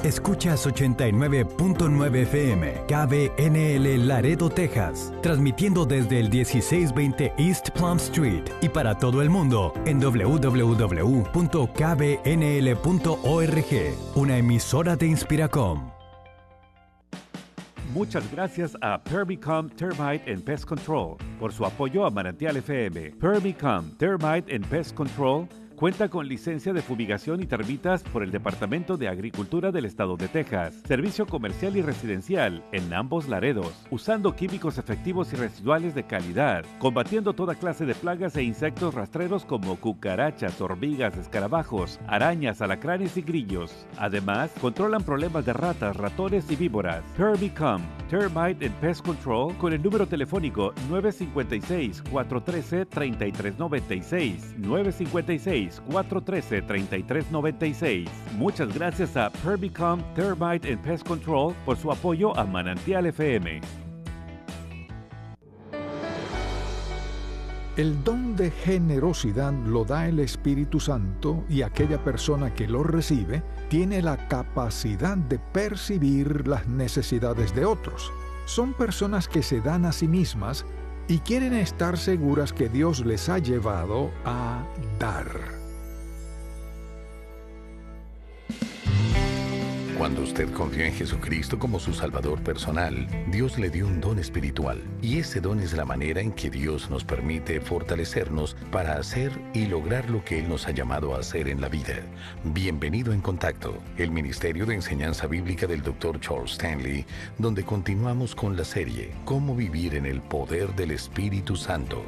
Escuchas 89.9 FM, KBNL Laredo, Texas, transmitiendo desde el 1620 East Plum Street y para todo el mundo en www.kbnl.org, una emisora de Inspiracom. Muchas gracias a Permicom Termite and Pest Control por su apoyo a Manantial FM. Permicom Termite and Pest Control cuenta con licencia de fumigación y termitas por el Departamento de Agricultura del Estado de Texas. Servicio comercial y residencial en ambos Laredos, usando químicos efectivos y residuales de calidad, combatiendo toda clase de plagas e insectos rastreros como cucarachas, hormigas, escarabajos, arañas, alacranes y grillos. Además, controlan problemas de ratas, ratones y víboras. Permicom Termite and Pest Control con el número telefónico 956-413-3396. 956-413-3396. Muchas gracias a Permicom Termite and Pest Control por su apoyo a Manantial FM. El don de generosidad lo da el Espíritu Santo y aquella persona que lo recibe tiene la capacidad de percibir las necesidades de otros. Son personas que se dan a sí mismas y quieren estar seguras que Dios les ha llevado a dar. Cuando usted confió en Jesucristo como su Salvador personal, Dios le dio un don espiritual. Y ese don es la manera en que Dios nos permite fortalecernos para hacer y lograr lo que Él nos ha llamado a hacer en la vida. Bienvenido en Contacto, el Ministerio de Enseñanza Bíblica del Dr. Charles Stanley, donde continuamos con la serie Cómo vivir en el poder del Espíritu Santo.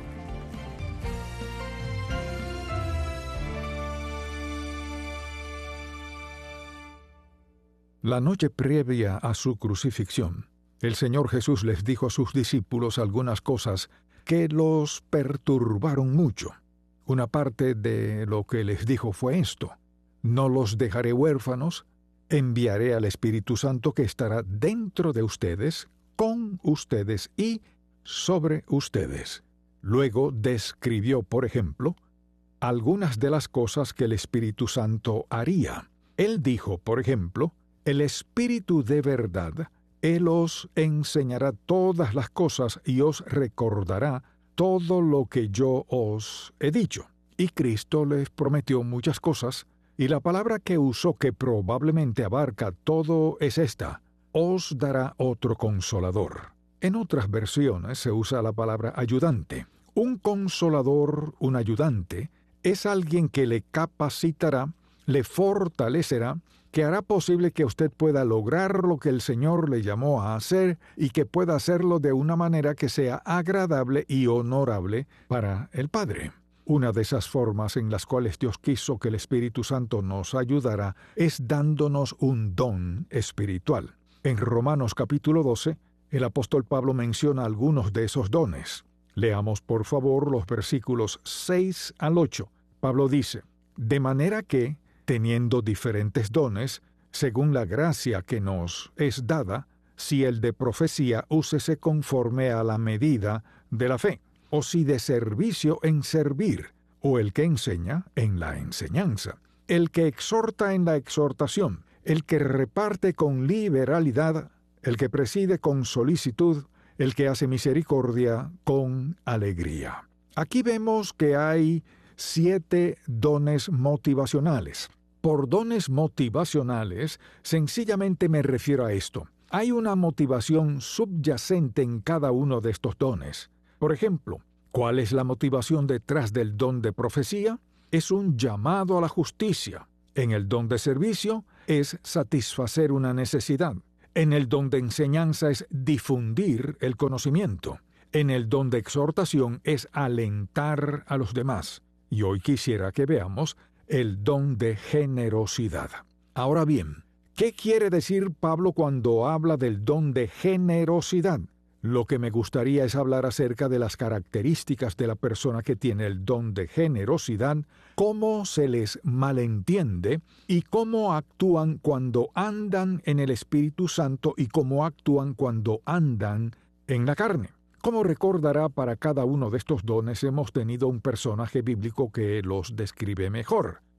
La noche previa a su crucifixión, el Señor Jesús les dijo a sus discípulos algunas cosas que los perturbaron mucho. Una parte de lo que les dijo fue esto: no los dejaré huérfanos, enviaré al Espíritu Santo que estará dentro de ustedes, con ustedes y sobre ustedes. Luego describió, por ejemplo, algunas de las cosas que el Espíritu Santo haría. Él dijo, por ejemplo, el Espíritu de verdad, Él os enseñará todas las cosas y os recordará todo lo que yo os he dicho. Y Cristo les prometió muchas cosas, y la palabra que usó, que probablemente abarca todo, es esta: os dará otro consolador. En otras versiones se usa la palabra ayudante. Un consolador, un ayudante, es alguien que le capacitará, le fortalecerá, que hará posible que usted pueda lograr lo que el Señor le llamó a hacer y que pueda hacerlo de una manera que sea agradable y honorable para el Padre. Una de esas formas en las cuales Dios quiso que el Espíritu Santo nos ayudara es dándonos un don espiritual. En Romanos capítulo 12, el apóstol Pablo menciona algunos de esos dones. Leamos por favor los versículos 6 al 8. Pablo dice: de manera que, teniendo diferentes dones, según la gracia que nos es dada, si el de profecía, úsese conforme a la medida de la fe, o si de servicio, en servir, o el que enseña, en la enseñanza, el que exhorta, en la exhortación, el que reparte con liberalidad, el que preside con solicitud, el que hace misericordia con alegría. Aquí vemos que hay 7 dones motivacionales. Por dones motivacionales, sencillamente me refiero a esto: hay una motivación subyacente en cada uno de estos dones. Por ejemplo, ¿cuál es la motivación detrás del don de profecía? Es un llamado a la justicia. En el don de servicio es satisfacer una necesidad. En el don de enseñanza es difundir el conocimiento. En el don de exhortación es alentar a los demás. Y hoy quisiera que veamos el don de generosidad. Ahora bien, ¿qué quiere decir Pablo cuando habla del don de generosidad? Lo que me gustaría es hablar acerca de las características de la persona que tiene el don de generosidad, cómo se les malentiende y cómo actúan cuando andan en el Espíritu Santo y cómo actúan cuando andan en la carne. Como recordará, para cada uno de estos dones hemos tenido un personaje bíblico que los describe mejor.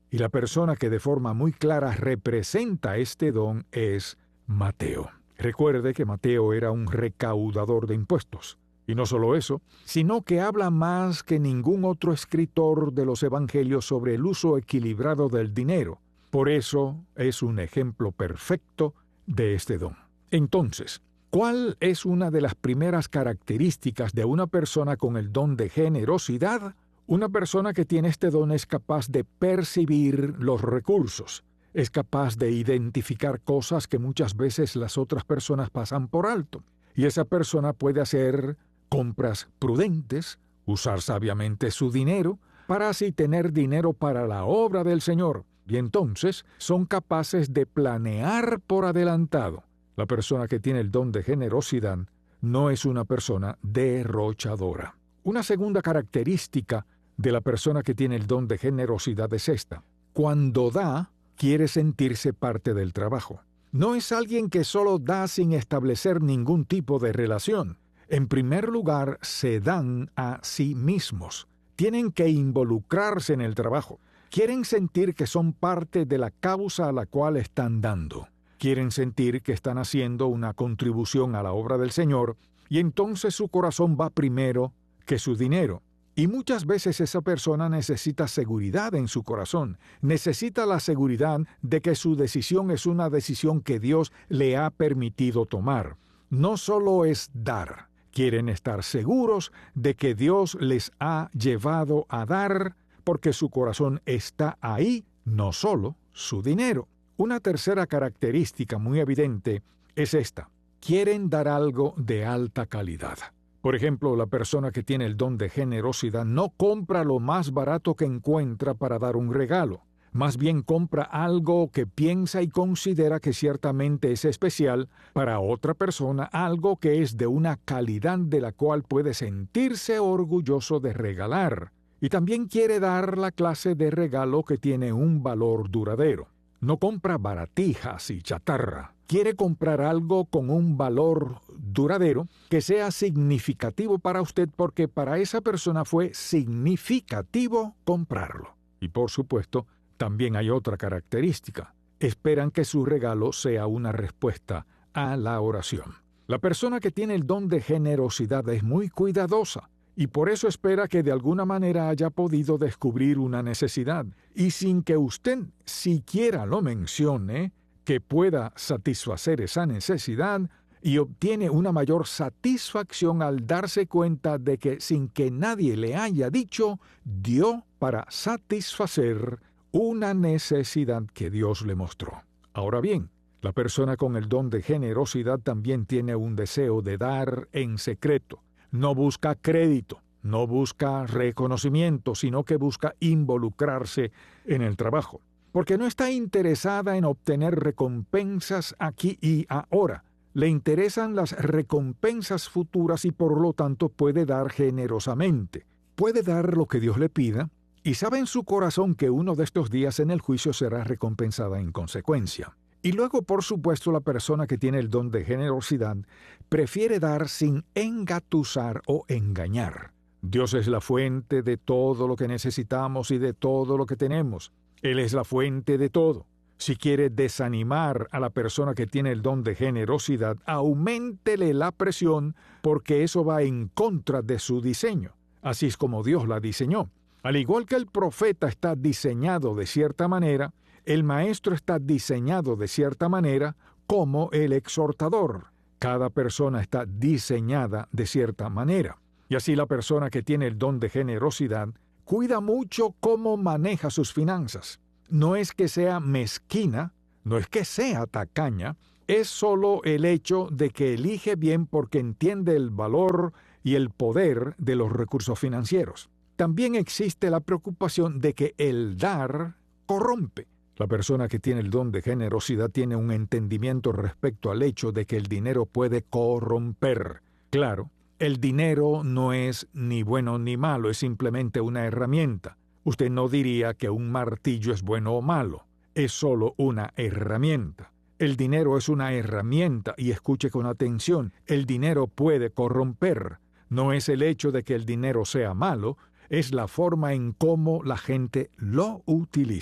Y la persona que de forma muy clara representa este don es Mateo. Recuerde que Mateo era un recaudador de impuestos. Y no solo eso, sino que habla más que ningún otro escritor de los evangelios sobre el uso equilibrado del dinero. Por eso es un ejemplo perfecto de este don. Entonces, ¿cuál es una de las primeras características de una persona con el don de generosidad? Una persona que tiene este don es capaz de percibir los recursos, es capaz de identificar cosas que muchas veces las otras personas pasan por alto. Y esa persona puede hacer compras prudentes, usar sabiamente su dinero, para así tener dinero para la obra del Señor. Y entonces son capaces de planear por adelantado. La persona que tiene el don de generosidad no es una persona derrochadora. Una segunda característica de la persona que tiene el don de generosidad es esta. Cuando da, quiere sentirse parte del trabajo. No es alguien que solo da sin establecer ningún tipo de relación. En primer lugar, se dan a sí mismos. Tienen que involucrarse en el trabajo. Quieren sentir que son parte de la causa a la cual están dando. Quieren sentir que están haciendo una contribución a la obra del Señor, y entonces su corazón va primero que su dinero. Y muchas veces esa persona necesita seguridad en su corazón, necesita la seguridad de que su decisión es una decisión que Dios le ha permitido tomar. No solo es dar, quieren estar seguros de que Dios les ha llevado a dar, porque su corazón está ahí, no solo su dinero. Una tercera característica muy evidente es esta. Quieren dar algo de alta calidad. Por ejemplo, la persona que tiene el don de generosidad no compra lo más barato que encuentra para dar un regalo. Más bien compra algo que piensa y considera que ciertamente es especial para otra persona, algo que es de una calidad de la cual puede sentirse orgulloso de regalar. Y también quiere dar la clase de regalo que tiene un valor duradero. No compra baratijas y chatarra. Quiere comprar algo con un valor duradero que sea significativo para usted, porque para esa persona fue significativo comprarlo. Y por supuesto, también hay otra característica. Esperan que su regalo sea una respuesta a la oración. La persona que tiene el don de generosidad es muy cuidadosa. Y por eso espera que de alguna manera haya podido descubrir una necesidad. Y sin que usted siquiera lo mencione, que pueda satisfacer esa necesidad, y obtiene una mayor satisfacción al darse cuenta de que sin que nadie le haya dicho, dio para satisfacer una necesidad que Dios le mostró. Ahora bien, la persona con el don de generosidad también tiene un deseo de dar en secreto. No busca crédito, no busca reconocimiento, sino que busca involucrarse en el trabajo. Porque no está interesada en obtener recompensas aquí y ahora. Le interesan las recompensas futuras y por lo tanto puede dar generosamente. Puede dar lo que Dios le pida y sabe en su corazón que uno de estos días en el juicio será recompensada en consecuencia. Y luego, por supuesto, la persona que tiene el don de generosidad prefiere dar sin engatusar o engañar. Dios es la fuente de todo lo que necesitamos y de todo lo que tenemos. Él es la fuente de todo. Si quiere desanimar a la persona que tiene el don de generosidad, auméntele la presión, porque eso va en contra de su diseño. Así es como Dios la diseñó. Al igual que el profeta está diseñado de cierta manera, el maestro está diseñado de cierta manera como el exhortador. Cada persona está diseñada de cierta manera. Y así la persona que tiene el don de generosidad cuida mucho cómo maneja sus finanzas. No es que sea mezquina, no es que sea tacaña, es solo el hecho de que elige bien porque entiende el valor y el poder de los recursos financieros. También existe la preocupación de que el dar corrompe. La persona que tiene el don de generosidad tiene un entendimiento respecto al hecho de que el dinero puede corromper. Claro, el dinero no es ni bueno ni malo, es simplemente una herramienta. Usted no diría que un martillo es bueno o malo, es solo una herramienta. El dinero es una herramienta y escuche con atención, el dinero puede corromper. No es el hecho de que el dinero sea malo, es la forma en cómo la gente lo utiliza.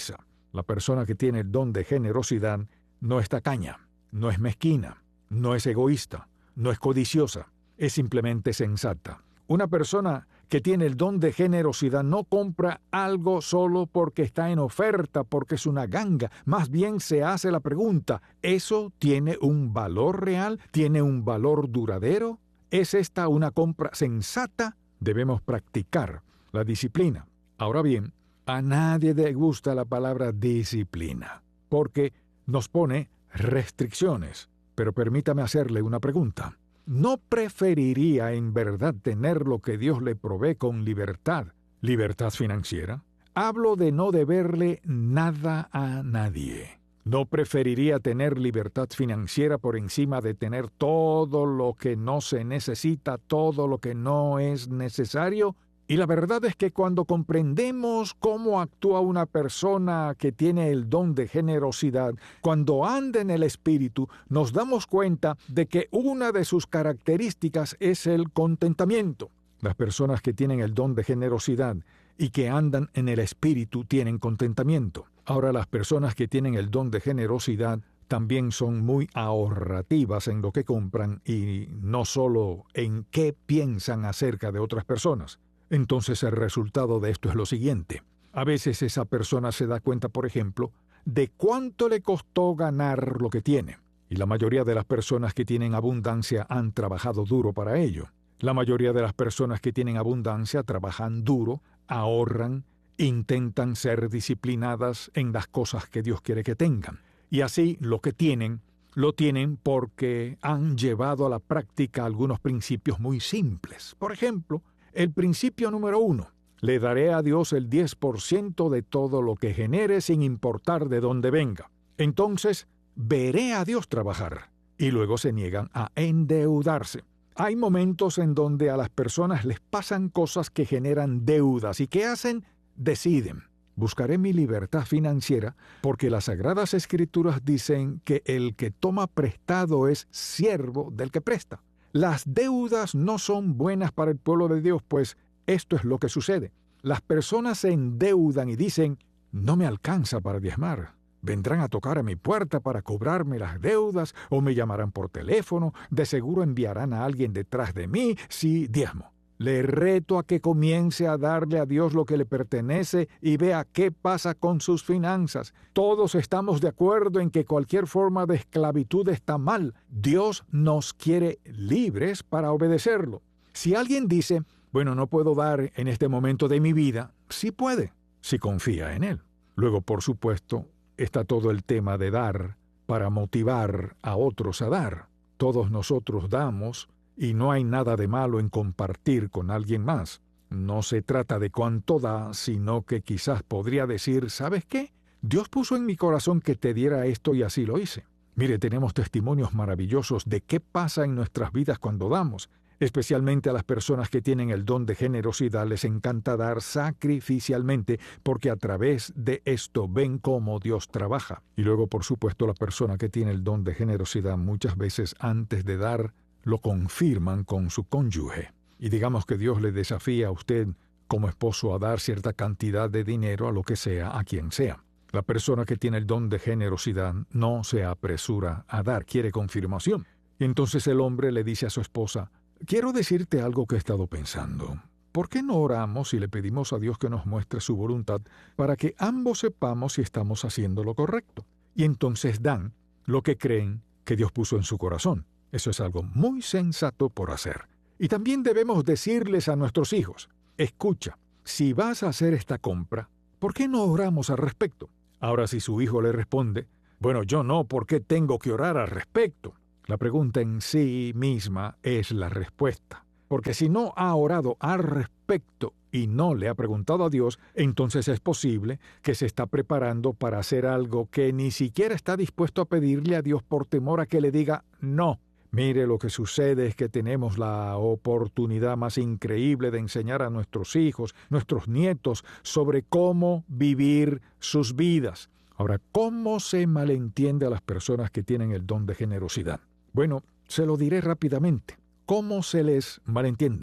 La persona que tiene el don de generosidad no es tacaña, no es mezquina, no es egoísta, no es codiciosa, es simplemente sensata. Una persona que tiene el don de generosidad no compra algo solo porque está en oferta, porque es una ganga. Más bien se hace la pregunta, ¿eso tiene un valor real? ¿Tiene un valor duradero? ¿Es esta una compra sensata? Debemos practicar la disciplina. Ahora bien, a nadie le gusta la palabra disciplina, porque nos pone restricciones. Pero permítame hacerle una pregunta. ¿No preferiría en verdad tener lo que Dios le provee con libertad? ¿Libertad financiera? Hablo de no deberle nada a nadie. ¿No preferiría tener libertad financiera por encima de tener todo lo que no se necesita, todo lo que no es necesario? Y la verdad es que cuando comprendemos cómo actúa una persona que tiene el don de generosidad, cuando anda en el Espíritu, nos damos cuenta de que una de sus características es el contentamiento. Las personas que tienen el don de generosidad y que andan en el Espíritu tienen contentamiento. Ahora, las personas que tienen el don de generosidad también son muy ahorrativas en lo que compran y no solo en qué piensan acerca de otras personas. Entonces el resultado de esto es lo siguiente. A veces esa persona se da cuenta, por ejemplo, de cuánto le costó ganar lo que tiene. Y la mayoría de las personas que tienen abundancia han trabajado duro para ello. La mayoría de las personas que tienen abundancia trabajan duro, ahorran, intentan ser disciplinadas en las cosas que Dios quiere que tengan. Y así lo que tienen, lo tienen porque han llevado a la práctica algunos principios muy simples. Por ejemplo, el principio número 1. Le daré a Dios el 10% de todo lo que genere sin importar de dónde venga. Entonces, veré a Dios trabajar. Y luego se niegan a endeudarse. Hay momentos en donde a las personas les pasan cosas que generan deudas. ¿Y qué hacen? Deciden. Buscaré mi libertad financiera porque las Sagradas Escrituras dicen que el que toma prestado es siervo del que presta. Las deudas no son buenas para el pueblo de Dios, pues esto es lo que sucede. Las personas se endeudan y dicen, no me alcanza para diezmar. Vendrán a tocar a mi puerta para cobrarme las deudas o me llamarán por teléfono, de seguro enviarán a alguien detrás de mí si diezmo. Le reto a que comience a darle a Dios lo que le pertenece y vea qué pasa con sus finanzas. Todos estamos de acuerdo en que cualquier forma de esclavitud está mal. Dios nos quiere libres para obedecerlo. Si alguien dice, bueno, no puedo dar en este momento de mi vida, sí puede, si confía en Él. Luego, por supuesto, está todo el tema de dar para motivar a otros a dar. Todos nosotros damos y no hay nada de malo en compartir con alguien más. No se trata de cuánto da, sino que quizás podría decir, ¿sabes qué? Dios puso en mi corazón que te diera esto y así lo hice. Mire, tenemos testimonios maravillosos de qué pasa en nuestras vidas cuando damos. Especialmente a las personas que tienen el don de generosidad les encanta dar sacrificialmente porque a través de esto ven cómo Dios trabaja. Y luego, por supuesto, la persona que tiene el don de generosidad muchas veces antes de dar lo confirman con su cónyuge. Y digamos que Dios le desafía a usted como esposo a dar cierta cantidad de dinero a lo que sea, a quien sea. La persona que tiene el don de generosidad no se apresura a dar, quiere confirmación. Y entonces el hombre le dice a su esposa, quiero decirte algo que he estado pensando. ¿Por qué no oramos y le pedimos a Dios que nos muestre su voluntad para que ambos sepamos si estamos haciendo lo correcto? Y entonces dan lo que creen que Dios puso en su corazón. Eso es algo muy sensato por hacer. Y también debemos decirles a nuestros hijos, escucha, si vas a hacer esta compra, ¿por qué no oramos al respecto? Ahora, si su hijo le responde, bueno, yo no, ¿por qué tengo que orar al respecto? La pregunta en sí misma es la respuesta. Porque si no ha orado al respecto y no le ha preguntado a Dios, entonces es posible que se está preparando para hacer algo que ni siquiera está dispuesto a pedirle a Dios por temor a que le diga no. Mire, lo que sucede es que tenemos la oportunidad más increíble de enseñar a nuestros hijos, nuestros nietos, sobre cómo vivir sus vidas. Ahora, ¿cómo se malentiende a las personas que tienen el don de generosidad? Bueno, se lo diré rápidamente. ¿Cómo se les malentiende?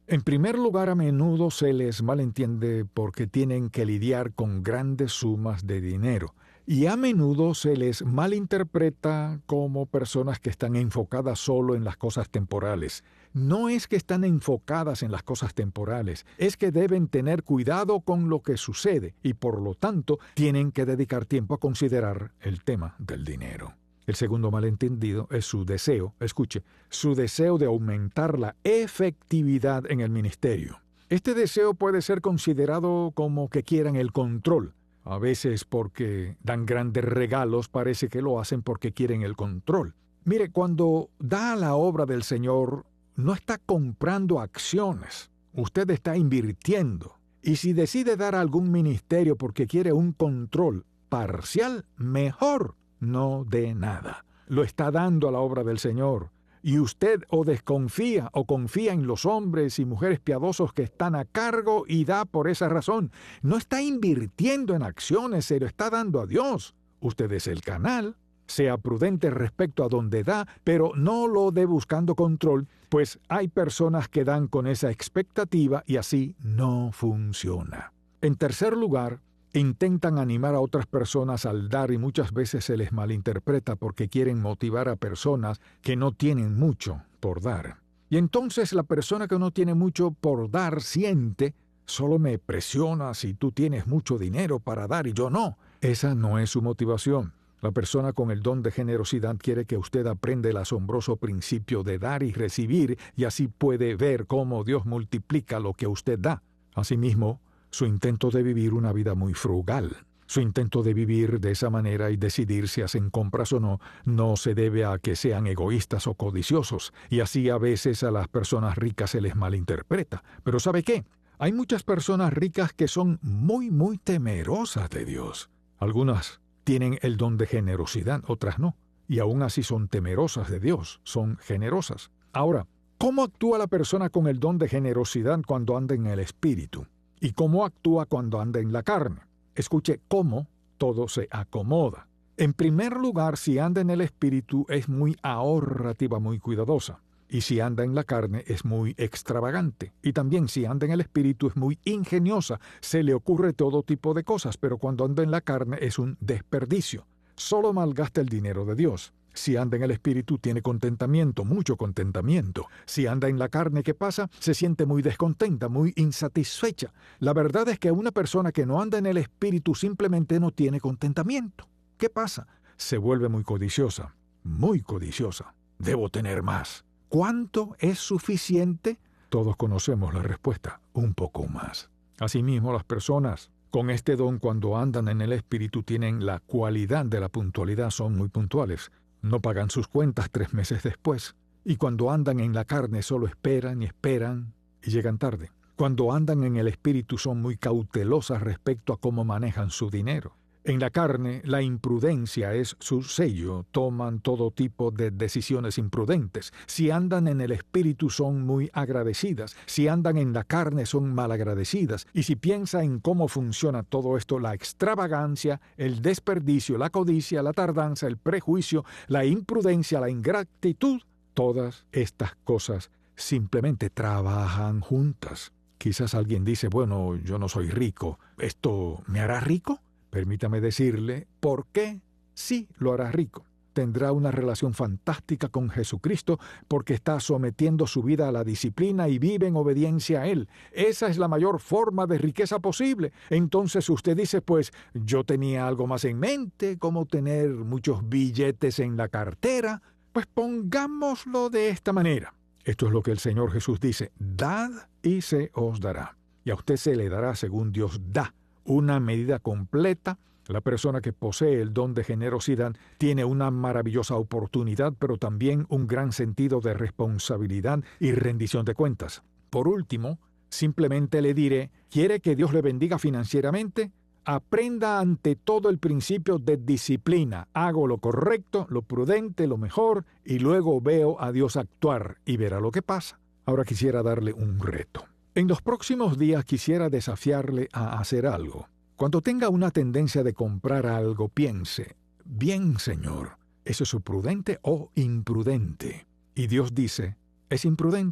En primer lugar, a menudo se les malentiende porque tienen que lidiar con grandes sumas de dinero. Y a menudo se les malinterpreta como personas que están enfocadas solo en las cosas temporales. No es que están enfocadas en las cosas temporales, es que deben tener cuidado con lo que sucede y por lo tanto tienen que dedicar tiempo a considerar el tema del dinero. El segundo malentendido es su deseo, escuche, su deseo de aumentar la efectividad en el ministerio. Este deseo puede ser considerado como que quieran el control. A veces porque dan grandes regalos parece que lo hacen porque quieren el control. Mire, cuando da a la obra del Señor, no está comprando acciones. Usted está invirtiendo. Y si decide dar a algún ministerio porque quiere un control parcial, mejor no dé nada. Lo está dando a la obra del Señor. Y usted o desconfía o confía en los hombres y mujeres piadosos que están a cargo y da por esa razón. No está invirtiendo en acciones, se lo está dando a Dios. Usted es el canal. Sea prudente respecto a donde da, pero no lo dé buscando control, pues hay personas que dan con esa expectativa y así no funciona. En tercer lugar, intentan animar a otras personas al dar y muchas veces se les malinterpreta porque quieren motivar a personas que no tienen mucho por dar. Y entonces la persona que no tiene mucho por dar siente, solo me presiona si tú tienes mucho dinero para dar y yo no. Esa no es su motivación. La persona con el don de generosidad quiere que usted aprenda el asombroso principio de dar y recibir y así puede ver cómo Dios multiplica lo que usted da. Asimismo, su intento de vivir una vida muy frugal, su intento de vivir de esa manera y decidir si hacen compras o no se debe a que sean egoístas o codiciosos, y así a veces a las personas ricas se les malinterpreta. Pero ¿sabe qué? Hay muchas personas ricas que son muy temerosas de Dios. Algunas tienen el don de generosidad, otras no, y aún así son temerosas de Dios, son generosas. Ahora, ¿cómo actúa la persona con el don de generosidad cuando anda en el Espíritu? ¿Y cómo actúa cuando anda en la carne? Escuche cómo todo se acomoda. En primer lugar, si anda en el Espíritu, es muy ahorrativa, muy cuidadosa. Y si anda en la carne, es muy extravagante. Y también si anda en el Espíritu, es muy ingeniosa. Se le ocurre todo tipo de cosas, pero cuando anda en la carne es un desperdicio. Solo malgasta el dinero de Dios. Si anda en el Espíritu, tiene contentamiento, mucho contentamiento. Si anda en la carne, ¿qué pasa? Se siente muy descontenta, muy insatisfecha. La verdad es que una persona que no anda en el Espíritu simplemente no tiene contentamiento. ¿Qué pasa? Se vuelve muy codiciosa. Muy codiciosa. Debo tener más. ¿Cuánto es suficiente? Todos conocemos la respuesta, un poco más. Asimismo, las personas con este don cuando andan en el Espíritu tienen la cualidad de la puntualidad, son muy puntuales. No pagan sus cuentas 3 meses después. Y cuando andan en la carne solo esperan y llegan tarde. Cuando andan en el Espíritu son muy cautelosas respecto a cómo manejan su dinero. En la carne, la imprudencia es su sello. Toman todo tipo de decisiones imprudentes. Si andan en el Espíritu son muy agradecidas. Si andan en la carne son malagradecidas. Y si piensa en cómo funciona todo esto, la extravagancia, el desperdicio, la codicia, la tardanza, el prejuicio, la imprudencia, la ingratitud, todas estas cosas simplemente trabajan juntas. Quizás alguien dice, bueno, yo no soy rico. ¿Esto me hará rico? Permítame decirle por qué sí lo hará rico. Tendrá una relación fantástica con Jesucristo porque está sometiendo su vida a la disciplina y vive en obediencia a Él. Esa es la mayor forma de riqueza posible. Entonces usted dice, pues yo tenía algo más en mente, como tener muchos billetes en la cartera. Pues pongámoslo de esta manera. Esto es lo que el Señor Jesús dice, dad y se os dará. Y a usted se le dará según Dios da. Una medida completa. La persona que posee el don de generosidad tiene una maravillosa oportunidad, pero también un gran sentido de responsabilidad y rendición de cuentas. Por último, simplemente le diré, ¿quiere que Dios le bendiga financieramente? Aprenda ante todo el principio de disciplina. Hago lo correcto, lo prudente, lo mejor, y luego veo a Dios actuar y verá lo que pasa. Ahora quisiera darle un reto. En los próximos días quisiera desafiarle a hacer algo. Cuando tenga una tendencia de comprar algo, piense, bien, Señor, ¿es eso prudente o imprudente? Y Dios dice, es imprudente.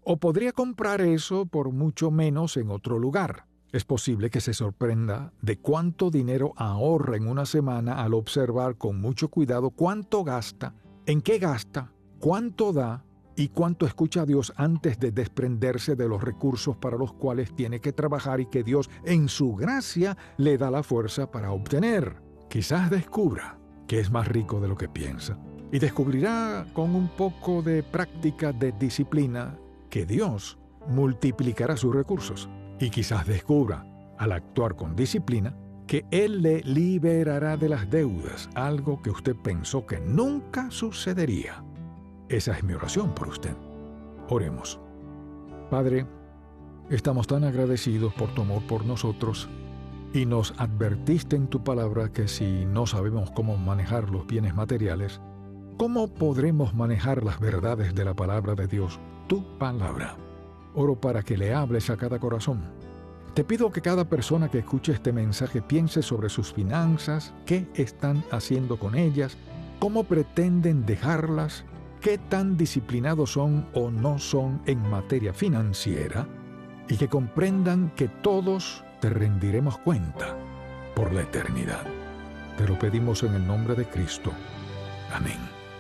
O podría comprar eso por mucho menos en otro lugar. Es posible que se sorprenda de cuánto dinero ahorra en una semana al observar con mucho cuidado cuánto gasta, en qué gasta, cuánto da y cuánto escucha a Dios antes de desprenderse de los recursos para los cuales tiene que trabajar y que Dios en su gracia le da la fuerza para obtener. Quizás descubra que es más rico de lo que piensa y descubrirá con un poco de práctica de disciplina que Dios multiplicará sus recursos. Y quizás descubra, al actuar con disciplina, que Él le liberará de las deudas, algo que usted pensó que nunca sucedería. Esa es mi oración por usted. Oremos. Padre, estamos tan agradecidos por tu amor por nosotros y nos advertiste en tu palabra que si no sabemos cómo manejar los bienes materiales, ¿cómo podremos manejar las verdades de la palabra de Dios, tu palabra? Oro para que le hables a cada corazón. Te pido que cada persona que escuche este mensaje piense sobre sus finanzas, qué están haciendo con ellas, cómo pretenden dejarlas, qué tan disciplinados son o no son en materia financiera, y que comprendan que todos te rendiremos cuenta por la eternidad. Te lo pedimos en el nombre de Cristo. Amén.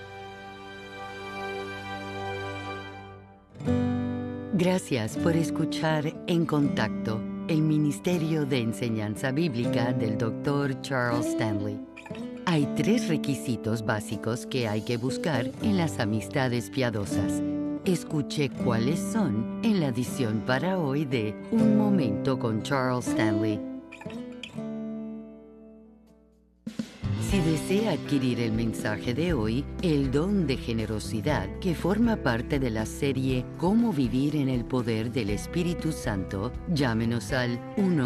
Gracias por escuchar En Contacto, el Ministerio de Enseñanza Bíblica del Dr. Charles Stanley. Hay 3 requisitos básicos que hay que buscar en las amistades piadosas. Escuche cuáles son en la edición para hoy de Un Momento con Charles Stanley. Si desea adquirir el mensaje de hoy, El Don de Generosidad, que forma parte de la serie Cómo Vivir en el Poder del Espíritu Santo, llámenos al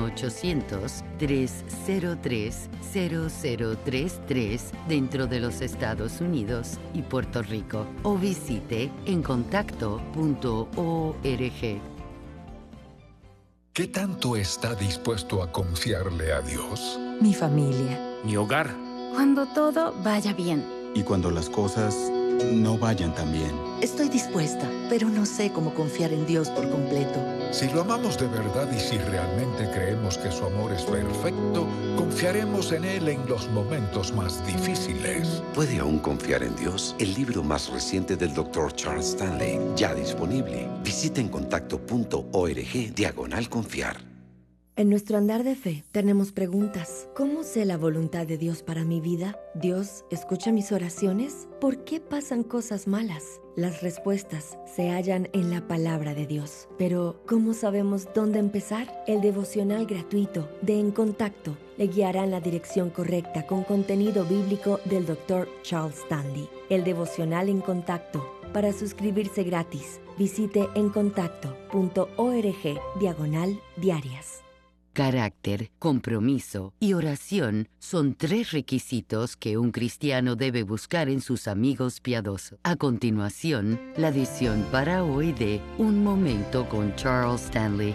1-800-303-0033 dentro de los Estados Unidos y Puerto Rico o visite encontacto.org. ¿Qué tanto está dispuesto a confiarle a Dios? Mi familia. Mi hogar. Cuando todo vaya bien. Y cuando las cosas no vayan tan bien. Estoy dispuesta, pero no sé cómo confiar en Dios por completo. Si lo amamos de verdad y si realmente creemos que su amor es perfecto, confiaremos en Él en los momentos más difíciles. ¿Puede aún confiar en Dios? El libro más reciente del Dr. Charles Stanley, ya disponible. Visite encontacto.org/confiar. En nuestro andar de fe tenemos preguntas. ¿Cómo sé la voluntad de Dios para mi vida? ¿Dios escucha mis oraciones? ¿Por qué pasan cosas malas? Las respuestas se hallan en la palabra de Dios. Pero, ¿cómo sabemos dónde empezar? El devocional gratuito de En Contacto le guiará en la dirección correcta con contenido bíblico del Dr. Charles Stanley. El devocional En Contacto. Para suscribirse gratis, visite encontacto.org/diarias. Carácter, compromiso y oración son 3 requisitos que un cristiano debe buscar en sus amigos piadosos. A continuación, la edición para hoy de Un Momento con Charles Stanley.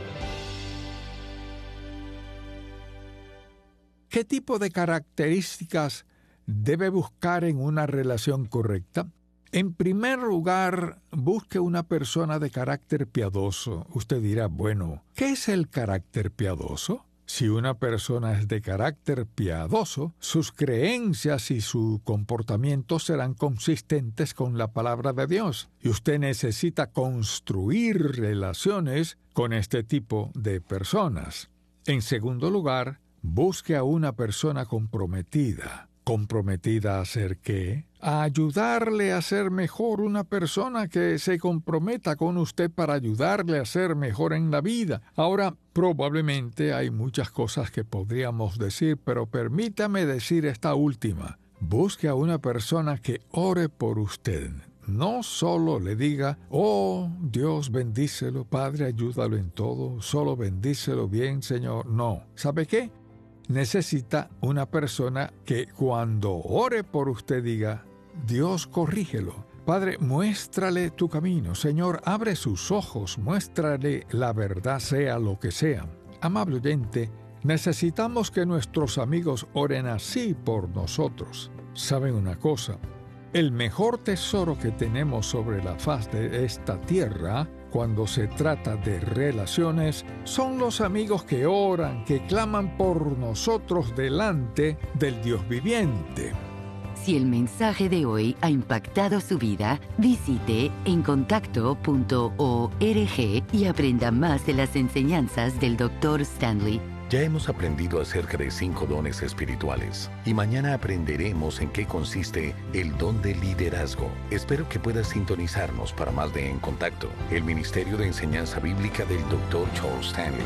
¿Qué tipo de características debe buscar en una relación correcta? En primer lugar, busque una persona de carácter piadoso. Usted dirá, bueno, ¿qué es el carácter piadoso? Si una persona es de carácter piadoso, sus creencias y su comportamiento serán consistentes con la palabra de Dios. Y usted necesita construir relaciones con este tipo de personas. En segundo lugar, busque a una persona comprometida. ¿Comprometida a hacer qué? A ayudarle a ser mejor, una persona que se comprometa con usted para ayudarle a ser mejor en la vida. Ahora, probablemente hay muchas cosas que podríamos decir, pero permítame decir esta última. Busque a una persona que ore por usted. No solo le diga, oh, Dios bendícelo, Padre, ayúdalo en todo, solo bendícelo bien, Señor. No. ¿Sabe qué? Necesita una persona que cuando ore por usted diga, Dios corrígelo. Padre, muéstrale tu camino. Señor, abre sus ojos, muéstrale la verdad sea lo que sea. Amable oyente, necesitamos que nuestros amigos oren así por nosotros. ¿Saben una cosa? El mejor tesoro que tenemos sobre la faz de esta tierra, cuando se trata de relaciones, son los amigos que oran, que claman por nosotros delante del Dios viviente. Si el mensaje de hoy ha impactado su vida, visite encontacto.org y aprenda más de las enseñanzas del Dr. Stanley. Ya hemos aprendido acerca de 5 dones espirituales y mañana aprenderemos en qué consiste el don de liderazgo. Espero que puedas sintonizarnos para más de En Contacto, el Ministerio de Enseñanza Bíblica del Dr. Charles Stanley.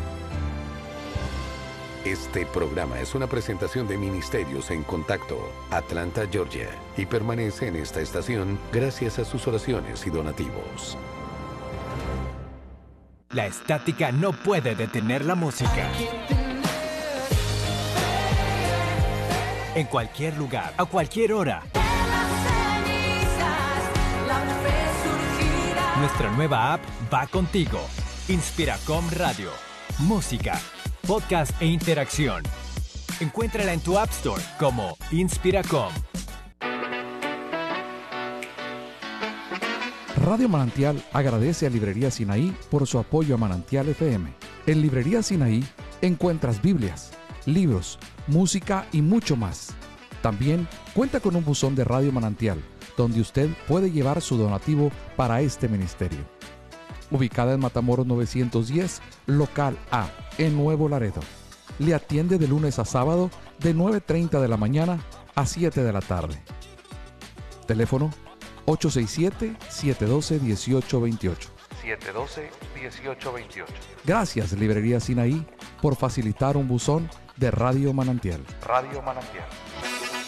Este programa es una presentación de Ministerios en Contacto, Atlanta, Georgia, y permanece en esta estación gracias a sus oraciones y donativos. La estática no puede detener la música. En cualquier lugar, a cualquier hora. Nuestra nueva app va contigo. Inspiracom Radio. Música, podcast e interacción. Encuéntrala en tu App Store como Inspiracom. Radio Manantial agradece a Librería Sinaí por su apoyo a Manantial FM. En Librería Sinaí encuentras Biblias, libros, música y mucho más. También cuenta con un buzón de Radio Manantial, donde usted puede llevar su donativo para este ministerio. Ubicada en Matamoros 910, local A, en Nuevo Laredo. Le atiende de lunes a sábado de 9:30 de la mañana a 7 de la tarde. Teléfono 867-712-1828. 712-1828. Gracias, Librería Sinaí, por facilitar un buzón de Radio Manantial. Radio Manantial.